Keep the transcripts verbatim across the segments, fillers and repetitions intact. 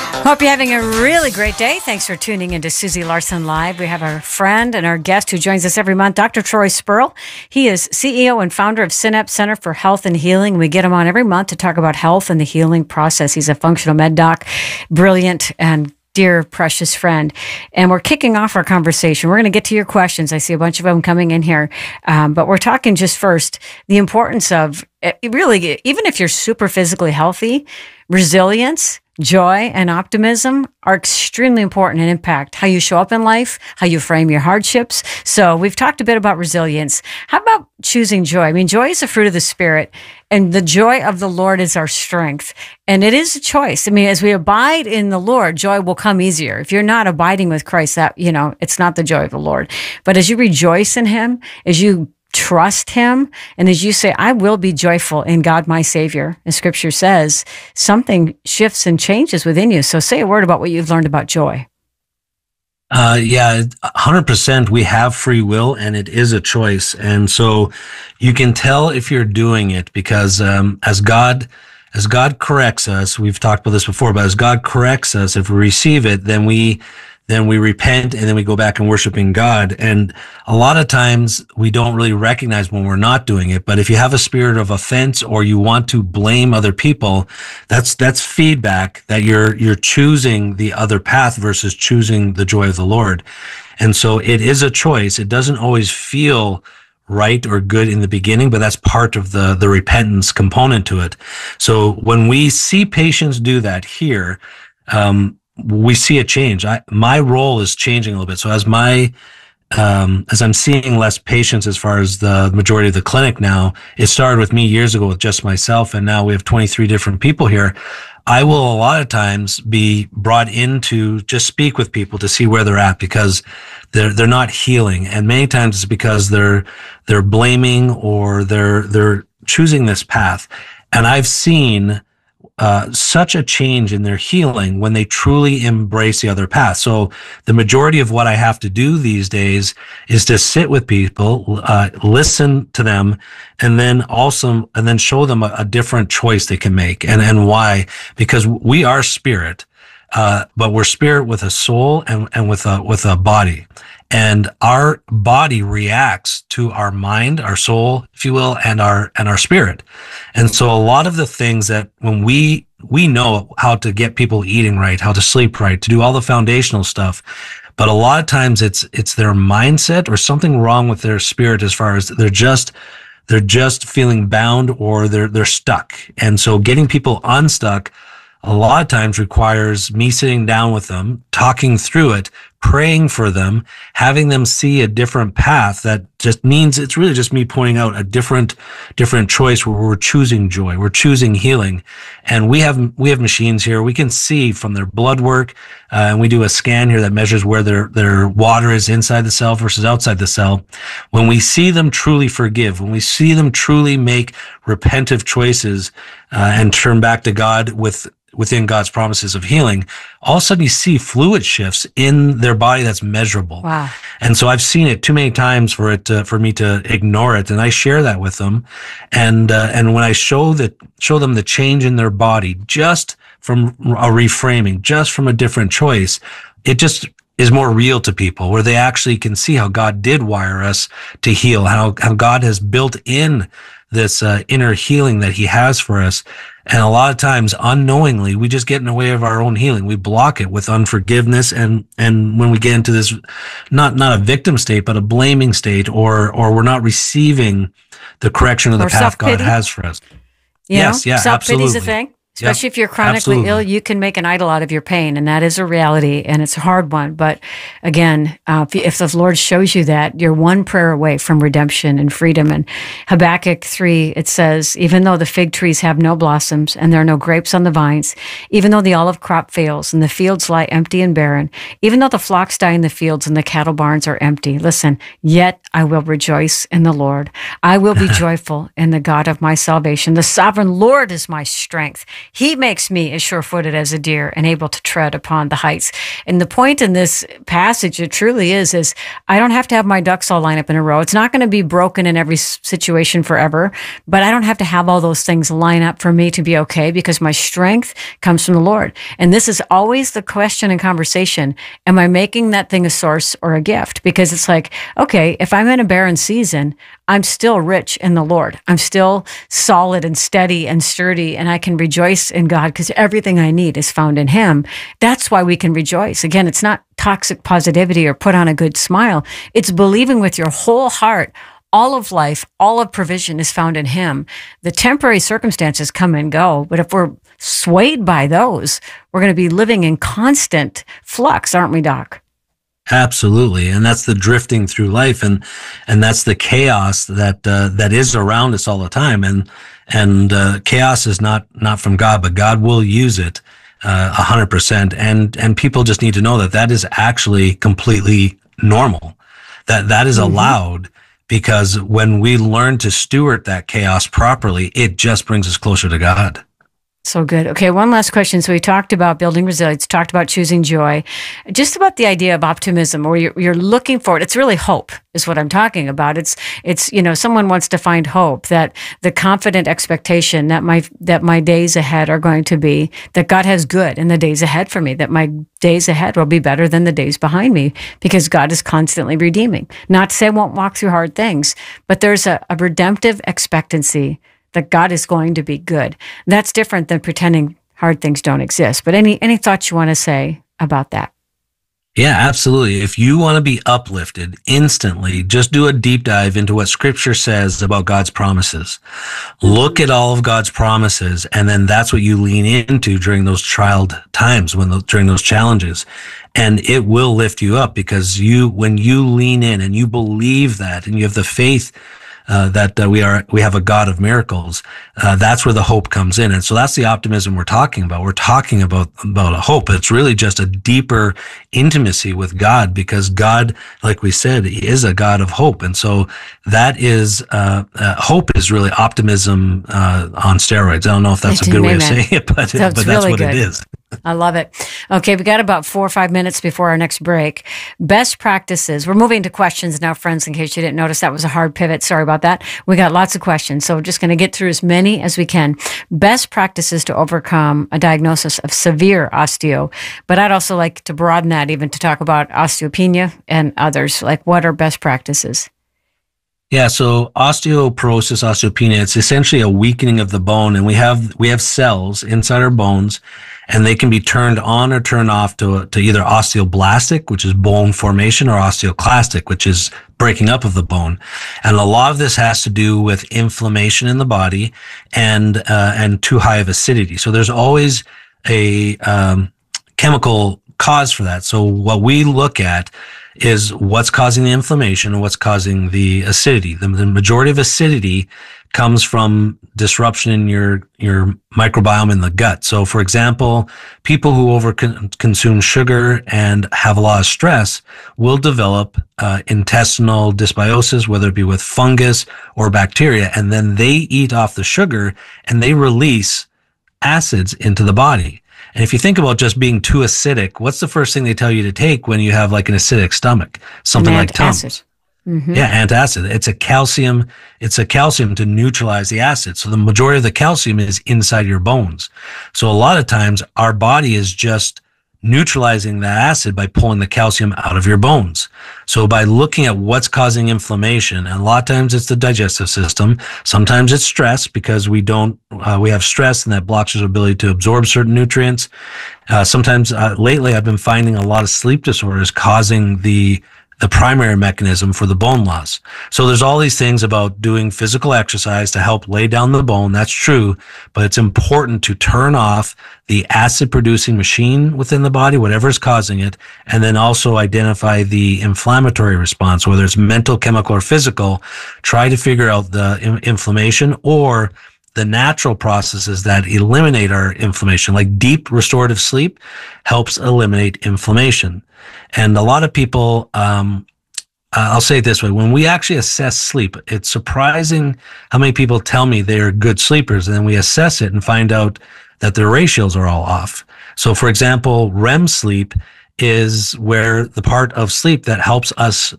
Hope you're having a really great day. Thanks for tuning into Susie Larson Live. We have our friend and our guest who joins us every month, Doctor Troy Spurl. He is C E O and founder of Synapse Center for Health and Healing. We get him on every month to talk about health and the healing process. He's a functional med doc, brilliant and dear, precious friend. And we're kicking off our conversation. We're going to get to your questions. I see a bunch of them coming in here. Um, but we're talking just first, the importance of uh, really, even if you're super physically healthy, resilience, joy, and optimism are extremely important and impact how you show up in life, how you frame your hardships. So we've talked a bit about resilience. How about choosing joy? I mean, joy is a fruit of the Spirit, and the joy of the Lord is our strength. And it is a choice. I mean, as we abide in the Lord, joy will come easier. If you're not abiding with Christ, that, you know, it's not the joy of the Lord. But as you rejoice in Him, as you trust Him, and as you say, I will be joyful in God, my Savior, as Scripture says, something shifts and changes within you. So say a word about what you've learned about joy. Uh, yeah, one hundred percent. We have free will, and it is a choice. And so you can tell if you're doing it because um, as God as God corrects us, we've talked about this before, but as God corrects us, if we receive it, then we then we repent, and then we go back and worshiping God. And a lot of times we don't really recognize when we're not doing it. But if you have a spirit of offense or you want to blame other people, that's that's feedback that you're you're choosing the other path versus choosing the joy of the Lord. And so it is a choice. It doesn't always feel right or good in the beginning, but that's part of the the repentance component to it. So when we see patients do that here, um, we see a change. I, my role is changing a little bit. So as my, um, as I'm seeing less patients as far as the majority of the clinic now, it started with me years ago with just myself. And now we have twenty-three different people here. I will a lot of times be brought in to just speak with people to see where they're at because they're, they're not healing. And many times it's because they're, they're blaming or they're, they're choosing this path. And I've seen Uh, such a change in their healing when they truly embrace the other path. So the majority of what I have to do these days is to sit with people, uh, listen to them, and then also, and then show them a, a different choice they can make. And, and why? Because we are spirit, uh, but we're spirit with a soul and, and with a, with a body. And our body reacts to our mind, our soul, if you will, and our, and our spirit. And so a lot of the things that when we, we know how to get people eating right, how to sleep right, to do all the foundational stuff. But a lot of times it's, it's their mindset or something wrong with their spirit as far as they're just, they're just feeling bound or they're, they're stuck. And so getting people unstuck a lot of times requires me sitting down with them, talking through it, praying for them, having them see a different path that just means it's really just me pointing out a different, different choice where we're choosing joy. We're choosing healing. And we have, we have machines here. We can see from their blood work, uh, and we do a scan here that measures where their, their water is inside the cell versus outside the cell. When we see them truly forgive, when we see them truly make repentive choices, uh, and turn back to God with, within God's promises of healing, all of a sudden you see fluid shifts in their body that's measurable. Wow. And so I've seen it too many times for it to, for me to ignore it. And I share that with them. And, uh, and when I show that, show them the change in their body, just from a reframing, just from a different choice, it just is more real to people where they actually can see how God did wire us to heal, how, how God has built in this uh, inner healing that He has for us. And a lot of times unknowingly, we just get in the way of our own healing. We block it with unforgiveness. And, and when we get into this, not, not a victim state, but a blaming state, or, or we're not receiving the correction of the Or path self-pity. God has for us. You Yes, know, yeah, self-pity is a absolutely. thing. Especially Yep, if you're chronically absolutely. ill, you can make an idol out of your pain, and that is a reality, and it's a hard one. But again, uh, if, you, if the Lord shows you that, you're one prayer away from redemption and freedom. And Habakkuk three, it says, even though the fig trees have no blossoms and there are no grapes on the vines, even though the olive crop fails and the fields lie empty and barren, even though the flocks die in the fields and the cattle barns are empty, listen, yet I will rejoice in the Lord. I will be joyful in the God of my salvation. The sovereign Lord is my strength. He makes me as sure-footed as a deer and able to tread upon the heights. And the point in this passage, it truly is, is I don't have to have my ducks all line up in a row. It's not going to be broken in every situation forever, but I don't have to have all those things line up for me to be okay because my strength comes from the Lord. And this is always the question and conversation. Am I making that thing a source or a gift? Because it's like, okay, if I'm in a barren season, I'm still rich in the Lord. I'm still solid and steady and sturdy, and I can rejoice in God because everything I need is found in Him. That's why we can rejoice. Again, it's not toxic positivity or put on a good smile. It's believing with your whole heart. All of life, all of provision is found in Him. The temporary circumstances come and go, but if we're swayed by those, we're going to be living in constant flux, aren't we, Doc? Absolutely, and that's the drifting through life, and and that's the chaos that uh, that is around us all the time. And and uh, chaos is not not from God, but God will use it a hundred percent. And and people just need to know that that is actually completely normal. That that is mm-hmm. allowed, because when we learn to steward that chaos properly, it just brings us closer to God. So good. Okay, one last question. So we talked about building resilience, talked about choosing joy, just about the idea of optimism, where you're, you're looking for it. It's really hope is what I'm talking about. It's, it's, you know, someone wants to find hope, that the confident expectation that my, that my days ahead are going to be, that God has good in the days ahead for me, that my days ahead will be better than the days behind me, because God is constantly redeeming. Not to say I won't walk through hard things, but there's a, a redemptive expectancy that God is going to be good. That's different than pretending hard things don't exist. But any any thoughts you want to say about that? Yeah, absolutely. If you want to be uplifted instantly, just do a deep dive into what Scripture says about God's promises. Look at all of God's promises, and then that's what you lean into during those trialed times, when the, during those challenges. And it will lift you up, because you, when you lean in and you believe that, and you have the faith Uh, that uh, we are, we have a God of miracles. Uh, that's where the hope comes in. And so that's the optimism we're talking about. We're talking about, about a hope. It's really just a deeper intimacy with God, because God, like we said, He is a God of hope. And so that is, uh, uh hope is really optimism, uh, on steroids. I don't know if that's a good way of saying it, but, but that's really what good. It is. I love it. Okay, we got about four or five minutes before our next break. Best practices. We're moving to questions now, friends, in case you didn't notice. That was a hard pivot. Sorry about that. We got lots of questions, so we're just going to get through as many as we can. Best practices to overcome a diagnosis of severe osteo. But I'd also like to broaden that even to talk about osteopenia and others. Like, what are best practices? Yeah, so osteoporosis, osteopenia, it's essentially a weakening of the bone, and we have we have cells inside our bones, and they can be turned on or turned off to to either osteoblastic, which is bone formation, or osteoclastic, which is breaking up of the bone. And a lot of this has to do with inflammation in the body and uh, and too high of acidity. So there's always a um, chemical cause for that. So what we look at is what's causing the inflammation and what's causing the acidity. The, the majority of acidity comes from disruption in your, your microbiome in the gut. So for example, people who over consume sugar and have a lot of stress will develop uh, intestinal dysbiosis, whether it be with fungus or bacteria, and then they eat off the sugar and they release acids into the body. And if you think about just being too acidic, what's the first thing they tell you to take when you have like an acidic stomach? Something like Tums. Mm-hmm. Yeah, antacid. It's a calcium. It's a calcium to neutralize the acid. So the majority of the calcium is inside your bones. So a lot of times our body is just neutralizing the acid by pulling the calcium out of your bones. So by looking at what's causing inflammation, and a lot of times it's the digestive system. Sometimes it's stress, because we don't, uh, we have stress and that blocks our ability to absorb certain nutrients. Uh, sometimes uh, lately I've been finding a lot of sleep disorders causing the the primary mechanism for the bone loss. So there's all these things about doing physical exercise to help lay down the bone. That's true, but it's important to turn off the acid producing machine within the body, whatever is causing it, and then also identify the inflammatory response, whether it's mental, chemical, or physical. Try to figure out the in- inflammation or the natural processes that eliminate our inflammation. Like deep restorative sleep helps eliminate inflammation. And a lot of people, um, I'll say it this way, when we actually assess sleep, it's surprising how many people tell me they're good sleepers, and then we assess it and find out that their ratios are all off. So for example, R E M sleep is where the part of sleep that helps us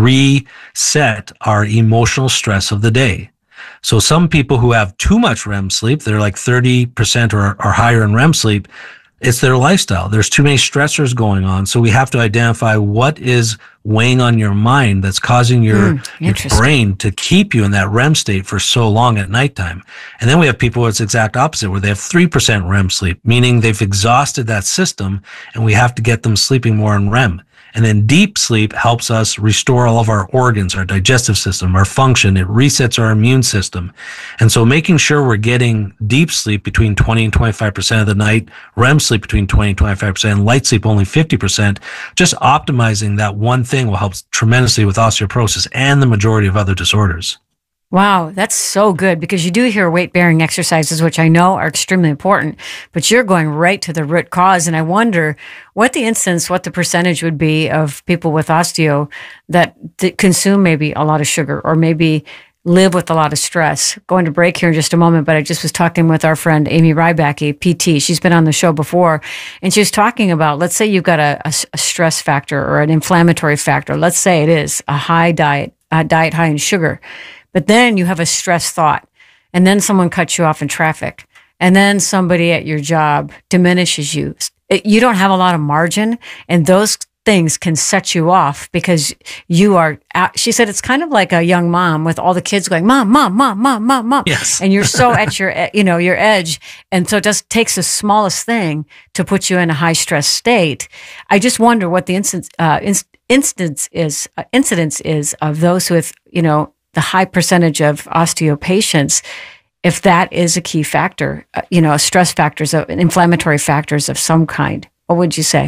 reset our emotional stress of the day. So some people who have too much R E M sleep, they're like thirty percent or, or higher in R E M sleep, it's their lifestyle. There's too many stressors going on. So we have to identify what is weighing on your mind that's causing your, mm, your brain to keep you in that R E M state for so long at nighttime. And then we have people where it's exact opposite, where they have three percent R E M sleep, meaning they've exhausted that system and we have to get them sleeping more in R E M. And then deep sleep helps us restore all of our organs, our digestive system, our function. It resets our immune system. And so making sure we're getting deep sleep between twenty and twenty-five percent of the night, R E M sleep between twenty and twenty-five percent, and light sleep only fifty percent, just optimizing that one thing will help tremendously with osteoporosis and the majority of other disorders. Wow, that's so good, because you do hear weight-bearing exercises, which I know are extremely important, but you're going right to the root cause. And I wonder what the instance, what the percentage would be of people with osteo that, that consume maybe a lot of sugar or maybe live with a lot of stress. Going to break here in just a moment, but I just was talking with our friend Amy Rybacki, P T. She's been on the show before, and she was talking about, let's say you've got a, a, a stress factor or an inflammatory factor. Let's say it is a high diet, a diet high in sugar. But then you have a stress thought, and then someone cuts you off in traffic, and then somebody at your job diminishes you. It, you don't have a lot of margin, and those things can set you off because you are, she said it's kind of like a young mom with all the kids going, mom, mom, mom, mom, mom, mom. Yes. And you're so at your, you know, your edge. And so it just takes the smallest thing to put you in a high stress state. I just wonder what the instance, uh, inst- instance is, uh, incidence is of those with, you know, the high percentage of osteo patients, if that is a key factor, uh, you know, stress factors, uh, inflammatory factors of some kind. What would you say?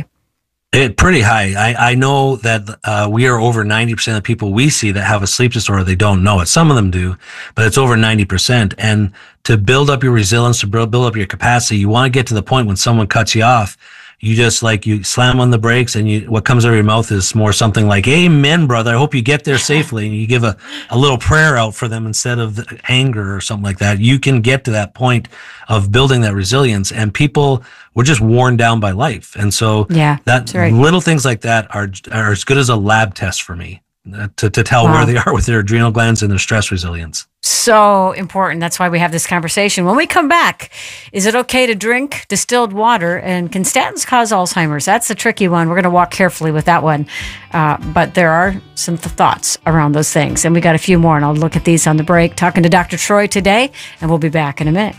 It pretty high. I, I know that uh, we are over ninety percent of the people we see that have a sleep disorder, they don't know it. Some of them do, but it's over ninety percent. And to build up your resilience, to build, build up your capacity, you want to get to the point when someone cuts you off, you just like, you slam on the brakes, and you, what comes out of your mouth is more something like, amen, brother, I hope you get there safely. And you give a, a little prayer out for them instead of the anger or something like that. You can get to that point of building that resilience, and people were just worn down by life. And so yeah, that right. little things like that are, are as good as a lab test for me uh, to, to tell wow. where they are with their adrenal glands and their stress resilience. So important. That's why we have this conversation. When we come back, is it okay to drink distilled water? And can statins cause Alzheimer's? That's a tricky one. We're going to walk carefully with that one. Uh, but there are some th- thoughts around those things. And we got a few more, and I'll look at these on the break. Talking to Doctor Troy today, and we'll be back in a minute.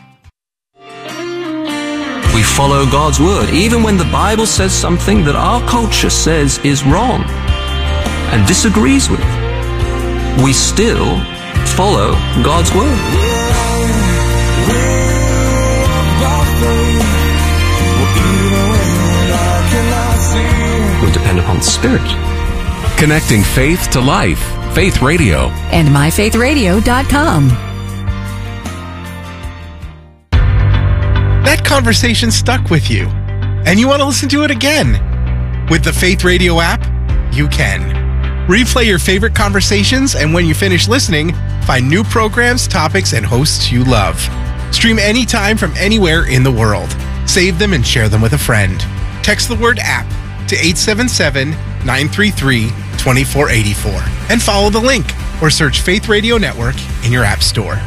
We follow God's word, even when the Bible says something that our culture says is wrong and disagrees with. We still follow God's word. We depend upon the Spirit. Connecting faith to life. Faith Radio. And my faith radio dot com. That conversation stuck with you, and you want to listen to it again. With the Faith Radio app, you can. Replay your favorite conversations, and when you finish listening, find new programs, topics, and hosts you love. Stream anytime from anywhere in the world. Save them and share them with a friend. Text the word app to eight seven seven, nine three three, two four eight four and follow the link, or search Faith Radio Network in your app store.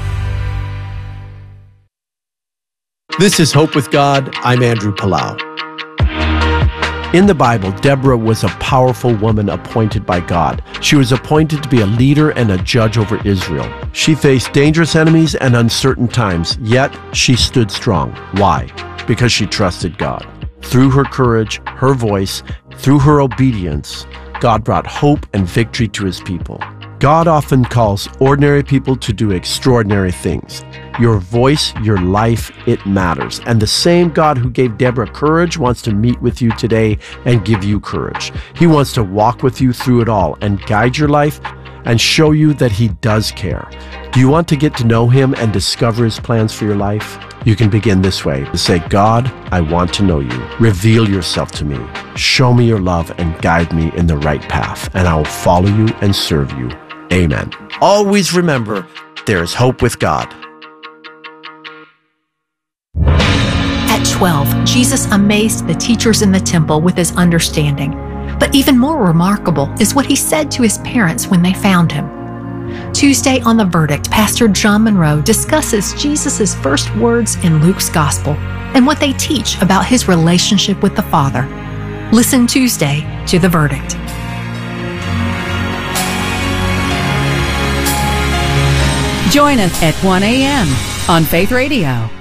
This is Hope with God. I'm Andrew Palau. In the Bible, Deborah was a powerful woman appointed by God. She was appointed to be a leader and a judge over Israel. She faced dangerous enemies and uncertain times, yet she stood strong. Why? Because she trusted God. Through her courage, her voice, through her obedience, God brought hope and victory to his people. God often calls ordinary people to do extraordinary things. Your voice, your life, it matters. And the same God who gave Deborah courage wants to meet with you today and give you courage. He wants to walk with you through it all and guide your life and show you that he does care. Do you want to get to know him and discover his plans for your life? You can begin this way. Say, God, I want to know you. Reveal yourself to me. Show me your love and guide me in the right path, and I will follow you and serve you. Amen. Always remember, there is hope with God. At twelve, Jesus amazed the teachers in the temple with his understanding. But even more remarkable is what he said to his parents when they found him. Tuesday on The Verdict, Pastor John Monroe discusses Jesus' first words in Luke's Gospel and what they teach about his relationship with the Father. Listen Tuesday to The Verdict. Join us at one a.m. on Faith Radio.